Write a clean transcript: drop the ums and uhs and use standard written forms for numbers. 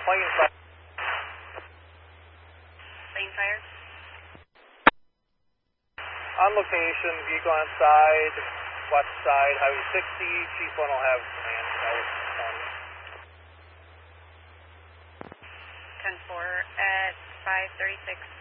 Lane fire. Lane fire. On location, vehicle on side, west side, Highway 60. Chief 1 will have command. 10-4 at 536.